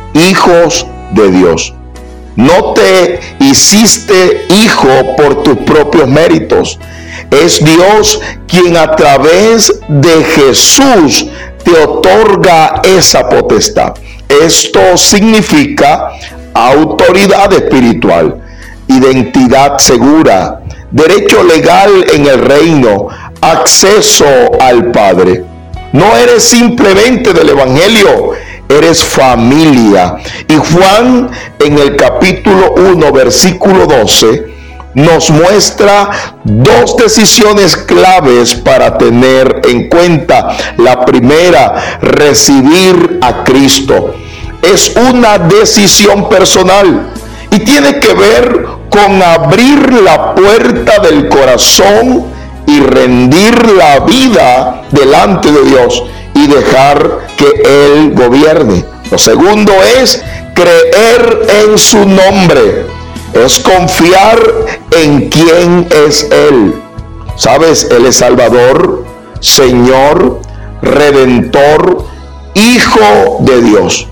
hijos de Dios. No te hiciste hijo por tus propios méritos. Es Dios quien a través de Jesús te otorga esa potestad. Esto significa autoridad espiritual, identidad segura, derecho legal en el reino, acceso al Padre. No eres simplemente del Evangelio, eres familia. Y Juan en el capítulo 1, versículo 12, nos muestra dos decisiones claves para tener en cuenta. La primera, recibir a Cristo. Es una decisión personal y tiene que ver con abrir la puerta del corazón y rendir la vida delante de Dios y dejar que Él gobierne. Lo segundo es creer en su nombre. Es confiar en quién es Él. ¿Sabes? Él es Salvador, Señor, Redentor, Hijo de Dios.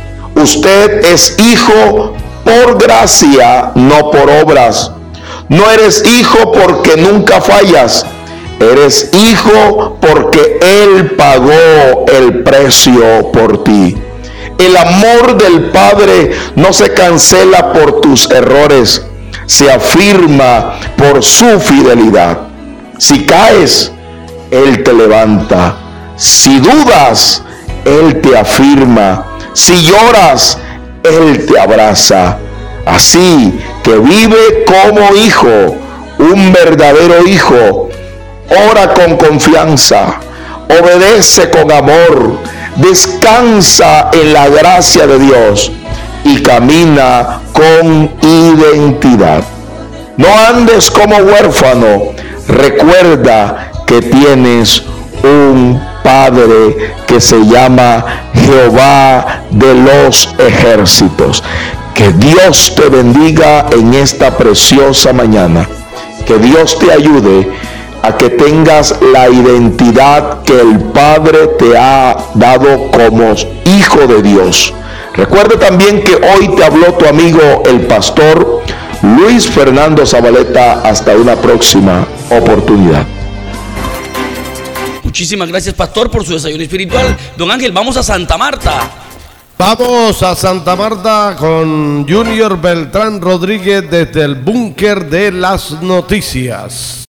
Usted es hijo por gracia, no por obras. No eres hijo porque nunca fallas. Eres hijo porque Él pagó el precio por ti. El amor del Padre no se cancela por tus errores, se afirma por su fidelidad. Si caes, Él te levanta. Si dudas, Él te afirma. Si lloras, Él te abraza. Así que vive como hijo, un verdadero hijo. Ora con confianza, obedece con amor, descansa en la gracia de Dios y camina con identidad. No andes como huérfano. Recuerda que tienes un Padre que se llama Jehová de los ejércitos. Que Dios te bendiga en esta preciosa mañana. Que Dios te ayude a que tengas la identidad que el Padre te ha dado como hijo de Dios. Recuerda también que hoy te habló tu amigo el pastor Luis Fernando Zabaleta. Hasta una próxima oportunidad. Muchísimas gracias, pastor, por su desayuno espiritual. Don Ángel, vamos a Santa Marta. Vamos a Santa Marta con Junior Beltrán Rodríguez desde el búnker de las noticias.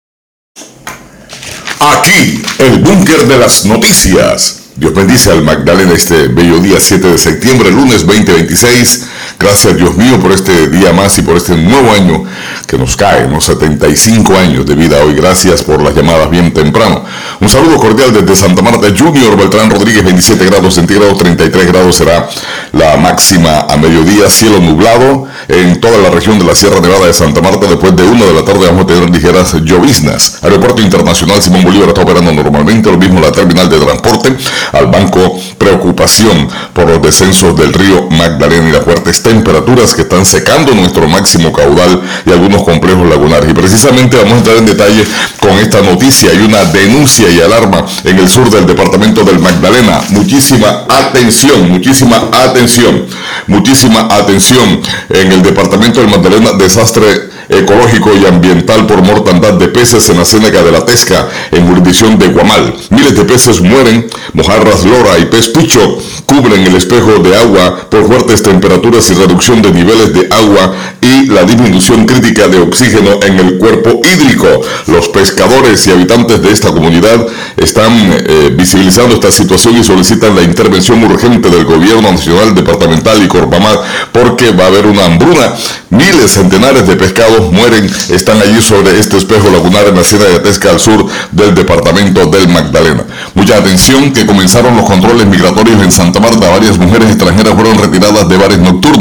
Aquí, el búnker de las noticias. Dios bendice al Magdalena este bello día 7 de septiembre, lunes 2026. Gracias, Dios mío, por este día más y por este nuevo año que nos cae, unos 75 años de vida hoy. Gracias por las llamadas bien temprano. Un saludo cordial desde Santa Marta. Junior Beltrán Rodríguez, 27 grados centígrados, 33 grados será la máxima a mediodía. Cielo nublado en toda la región de la Sierra Nevada de Santa Marta. Después de 1 de la tarde vamos a tener ligeras lloviznas. Aeropuerto Internacional Simón Bolívar está operando normalmente, lo mismo la terminal de transporte. Al banco, preocupación por los descensos del río Magdalena y las fuertes temperaturas que están secando nuestro máximo caudal y algunos complejos lagunares. Y precisamente vamos a entrar en detalle con esta noticia. Hay una denuncia y alarma en el sur del departamento del Magdalena. Muchísima atención, muchísima atención, muchísima atención. En el departamento del Magdalena, desastre ecológico y ambiental por mortandad de peces en la Ciénaga de la Tesca, en jurisdicción de Guamal. Miles de peces mueren, mojarras lora y pez pucho cubren el espejo de agua por fuertes temperaturas y reducción de niveles de agua y la disminución crítica de oxígeno en el cuerpo hídrico. Los pescadores y habitantes de esta comunidad están visibilizando esta situación y solicitan la intervención urgente del gobierno nacional, departamental y Corpamar, porque va a haber una hambruna. Miles, centenares de pescados mueren, están allí sobre este espejo lagunar en la Ciénaga de Tesca, al sur del departamento del Magdalena. Mucha atención, que comenzaron los controles migratorios en Santa Marta. Varias mujeres extranjeras fueron retiradas de bares nocturnos.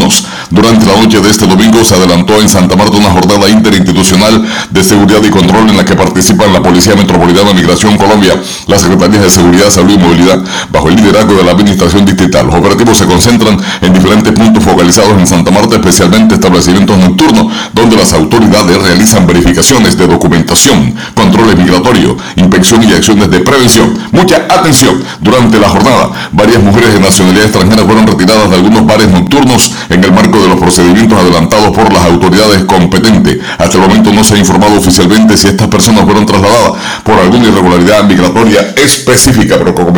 Durante la noche de este domingo se adelantó en Santa Marta una jornada interinstitucional de seguridad y control en la que participan la Policía Metropolitana, Migración Colombia, las Secretarías de Seguridad, Salud y Movilidad, bajo el liderazgo de la Administración Distrital. Los operativos se concentran en diferentes puntos focalizados en Santa Marta, especialmente establecimientos nocturnos, donde las autoridades realizan verificaciones de documentación, controles migratorios, inspección y acciones de prevención. Mucha atención. Durante la jornada, varias mujeres de nacionalidad extranjera fueron retiradas de algunos bares nocturnos en el marco de los procedimientos adelantados por las autoridades competentes. Hasta el momento no se ha informado oficialmente si estas personas fueron trasladadas por alguna irregularidad migratoria específica, pero como